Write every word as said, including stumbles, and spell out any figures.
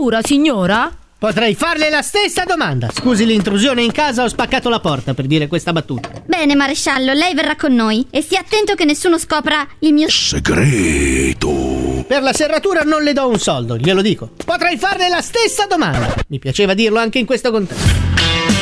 serratura, signora? Potrei farle la stessa domanda. Scusi l'intrusione in casa, ho spaccato la porta per dire questa battuta. Bene, maresciallo, lei verrà con noi e stia attento che nessuno scopra il mio segreto. Per la serratura non le do un soldo, glielo dico. Potrei farle la stessa domanda. Mi piaceva dirlo anche in questo contesto.